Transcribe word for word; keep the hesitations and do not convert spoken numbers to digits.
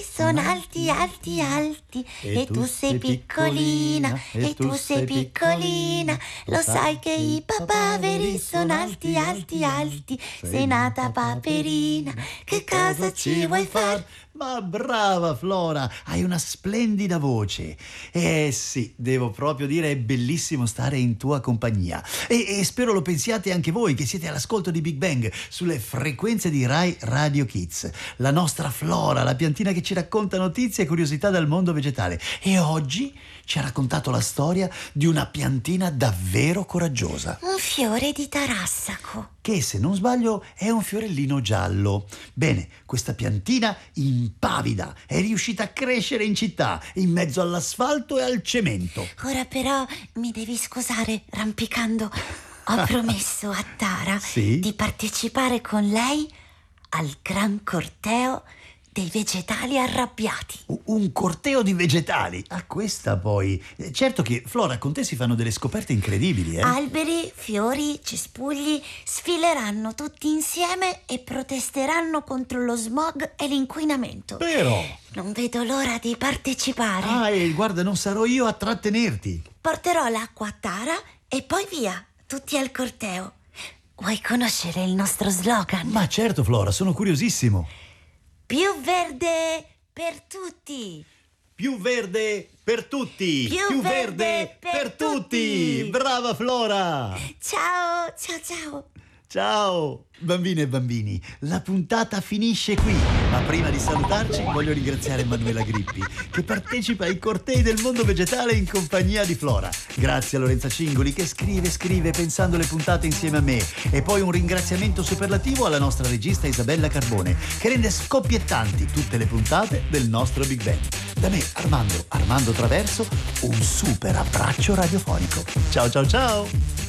Sono alti, alti, alti, e tu sei piccolina, e tu sei piccolina. Lo sai che i papaveri sono alti, alti, alti. Sei nata paperina, che cosa ci vuoi far? Ma brava Flora, hai una splendida voce. Eh sì, devo proprio dire, è bellissimo stare in tua compagnia. E, e spero lo pensiate anche voi che siete all'ascolto di Big Bang sulle frequenze di Rai Radio Kids. La nostra Flora, la piantina che ci racconta notizie e curiosità dal mondo vegetale. E oggi ci ha raccontato la storia di una piantina davvero coraggiosa. Un fiore di tarassaco. Che, se non sbaglio, è un fiorellino giallo. Bene, questa piantina impavida è riuscita a crescere in città, in mezzo all'asfalto e al cemento. Ora però mi devi scusare, rampicando. Ho promesso a Tara Sì? di partecipare con lei al gran corteo dei vegetali arrabbiati. Un corteo di vegetali. Ah, questa poi. Eh, Certo che, Flora, con te si fanno delle scoperte incredibili, eh? Alberi, fiori, cespugli sfileranno tutti insieme e protesteranno contro lo smog e l'inquinamento. Però. Non vedo l'ora di partecipare. Ah, e guarda, non sarò io a trattenerti. Porterò l'acqua a Tara e poi via, tutti al corteo. Vuoi conoscere il nostro slogan? Ma certo, Flora, sono curiosissimo. Più verde per tutti. Più verde per tutti. Più verde per tutti. Brava Flora. Ciao, ciao, ciao. Ciao bambine e bambini, la puntata finisce qui, ma prima di salutarci voglio ringraziare Manuela Grippi che partecipa ai cortei del mondo vegetale in compagnia di Flora. Grazie a Lorenza Cingoli che scrive scrive pensando le puntate insieme a me, e poi un ringraziamento superlativo alla nostra regista Isabella Carbone che rende scoppiettanti tutte le puntate del nostro Big Bang. Da me, Armando Armando Traverso, un super abbraccio radiofonico. Ciao ciao ciao.